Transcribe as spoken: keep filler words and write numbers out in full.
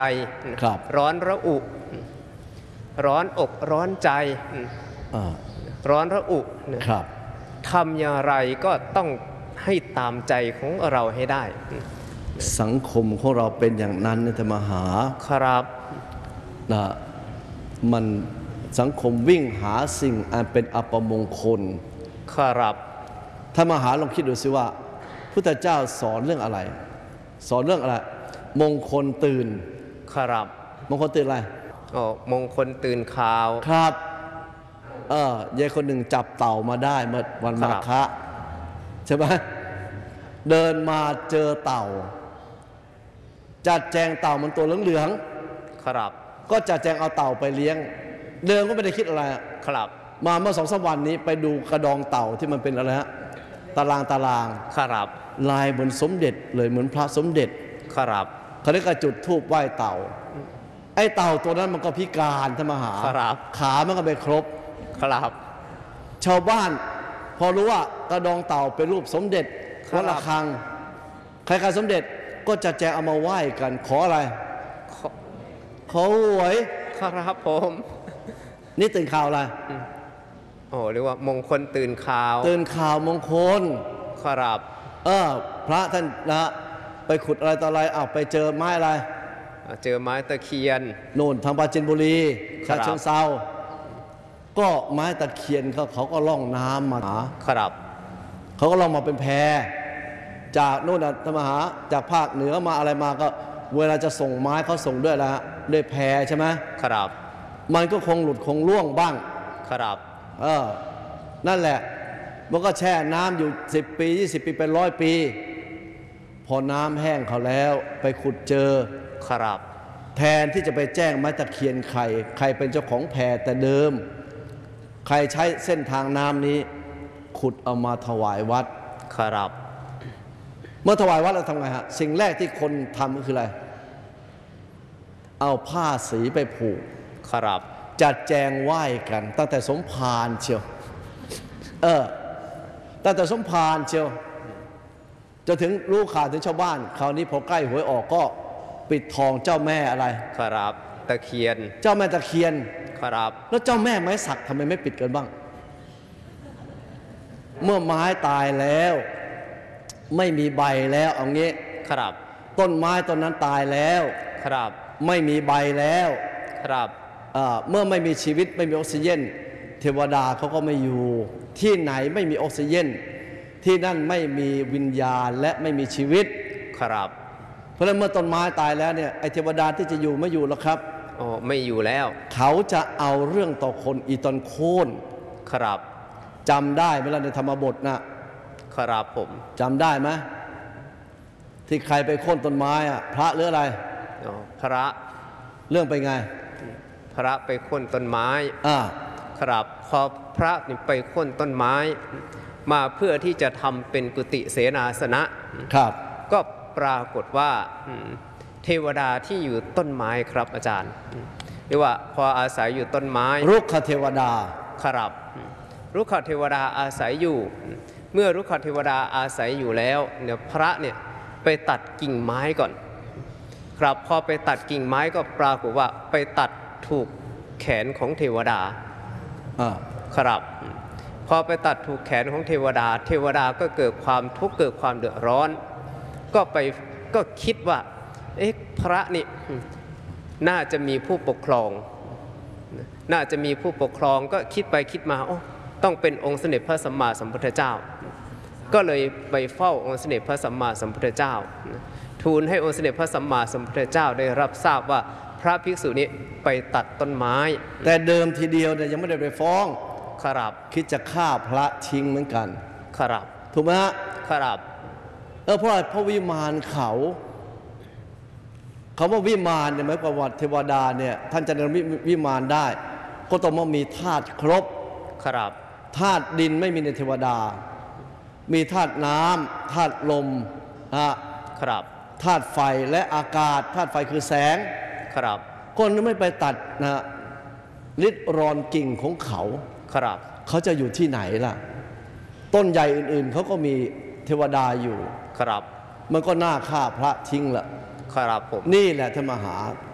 ใจร้อนระอุร้อนอกร้อนใจร้อนระอุทำอย่างไรก็ต้องให้ตามใจของเราให้ได้สังคมของเราเป็นอย่างนั้นนะธรรมหาครับนะมันสังคมวิ่งหาสิ่งอันเป็นอัปมงคลครับธรรมหาลองคิดดูสิว่าพุทธเจ้าสอนเรื่องอะไรสอนเรื่องอะไรมงคลตื่นครับมงคลตื่นอะไรอ๋อมงคลตื่นข่าวครับเออยายคนหนึ่งจับเต่ามาได้เมื่อวันมาฆะใช่ไหมเดินมาเจอเต่าจัดแจงเต่ามันตัวเหลืองๆครับก็จัดแจงเอาเต่าไปเลี้ยงเดินก็ไม่ได้คิดอะไรครับมาเมื่อสองสามวันนี้ไปดูกระดองเต่าที่มันเป็นอะไรฮะตารางตารางครับลายเหมือนสมเด็จเลยเหมือนพระสมเด็จครับเขาได้กระจุดธูปไหว้เต่าไอ้เต่าตัวนั้นมันก็พิการธรรมหาขามันก็ไม่ครบครับชาวบ้านพอรู้ว่ากระดองเต่าเป็นรูปสมเด็จวัดระฆังใครๆสมเด็จก็จะแจกเอามาไหว้กันขออะไรขอหวยครับผมนี่ตื่นข่าวอะไรโอ้เรียกว่ามงคลตื่นข่าวตื่นข่าวมงคลครับเออพระท่านนะไปขุดอะไรต่ออะไรอ้าวไปเจอไม้อะไรเจอไม้ตะเคียนโน่นทางปราจีนบุรีฉะเชิงเทราก็ไม้ตะเคียนเขาเขาก็ล่องน้ำมาครับเขาก็ล่องมาเป็นแพจากโน่นธรรมหาจากภาคเหนือมาอะไรมาก็เวลาจะส่งไม้เขาส่งด้วยละด้วยแพใช่ไหมครับมันก็คงหลุดคงล่วงบ้างครับเออนั่นแหละมันก็แช่น้ำอยู่สิบปียี่สิบปีเป็นร้อยปีพอน้ำแห้งเขาแล้วไปขุดเจอครับแทนที่จะไปแจ้งไม้ตะเคียนใครใครเป็นเจ้าของแพแต่เดิมใครใช้เส้นทางน้ำนี้ขุดเอามาถวายวัดครับเมื่อถวายวัดเราทำไงฮะสิ่งแรกที่คนทำก็คืออะไรเอาผ้าสีไปผูกครับจัดแจงไหว้กันตั้งแต่สมภารเชียวเออตั้งแต่สมภารเชียวจะถึงรู้ข่าวถึงชาวบ้านคราวนี้พอใกล้หวยออกก็ปิดทองเจ้าแม่อะไรครับตะเคียนเจ้าแม่ตะเคียนครับแล้วเจ้าแม่ไม้สักทำไมไม่ปิดกันบ้างเมื่อไม้ตายแล้วไม่มีใบแล้วเอางี้ครับต้นไม้ต้นนั้นตายแล้วครับไม่มีใบแล้วครับเมื่อไม่มีชีวิตไม่มีออกซิเจนเทวดาเขาก็ไม่อยู่ที่ไหนไม่มีออกซิเจนที่นั่นไม่มีวิญญาณและไม่มีชีวิตครับเพราะฉะนั้นเมื่อต้นไม้ตายแล้วเนี่ยไอเทวดาที่จะอยู่ไม่อยู่แล้วครับอ๋อไม่อยู่แล้วเขาจะเอาเรื่องต่อคนอีตอนโค่นครับจำได้ไหมล่ะในธรรมบทนะครับผมจำได้ไหมที่ใครไปโค่นต้นไม้อ่ะพระหรืออะไรอ๋อพระเรื่องไปไงพระไปโค่นต้นไม้อ่าครับพอพระนี่ไปโค่นต้นไม้มาเพื่อที่จะทำเป็นกุฏิเสนาสนะครับก็ปรากฏว่าเทวดาที่อยู่ต้นไม้ครับอาจารย์เรียกว่าพออาศัยอยู่ต้นไม้รุกขเทวดาครับรุกขเทวดาอาศัยอยู่เมื่อรุกขเทวดาอาศัยอยู่แล้วเนี่ยพระเนี่ยไปตัดกิ่งไม้ก่อนครับพอไปตัดกิ่งไม้ก็ปรากฏว่าไปตัดถูกแขนของเทวดาครับพอไปตัดถูกแขนของเทวดาเทวดาก็เกิดความทุกข์เกิดความเดือดร้อนก็ไปก็คิดว่าเอ๊ะพระนี่น่าจะมีผู้ปกครองน่าจะมีผู้ปกครองก็คิดไปคิดมาโอ้ต้องเป็นองค์สมเด็จพระสัมมาสัมพุทธเจ้าก็เลยไปเฝ้าองค์สมเด็จพระสัมมาสัมพุทธเจ้าทูลให้องค์สมเด็จพระสัมมาสัมพุทธเจ้าได้รับทราบว่าพระภิกษุนี้ไปตัดต้นไม้แต่เดิมทีเดียวเนี่ยยังไม่ได้ไปฟ้องครับคิดจะฆ่าพระทิ้งเหมือนกันครับถูกไหมฮะครับเออเพราะพระวิมานเขาเขาว่าวิมานเนี่ยหมายความว่าเทวดาเนี่ยท่านจะนำวิมานได้ก็ต้องมามีธาตุครบครับธาตุดินไม่มีในเทวดามีธาตุน้ำธาตุลมนะครับธาตุไฟและอากาศธาตุไฟคือแสงครับคนไม่ไปตัดนะฤทธิ์รอนกิ่งของเขาครับเขาจะอยู่ที่ไหนล่ะต้นใหญ่อื่นๆเขาก็มีเทวดาอยู่ครับมันก็น่าฆ่าพระทิ้งละครับผมนี่แหละธรรมหา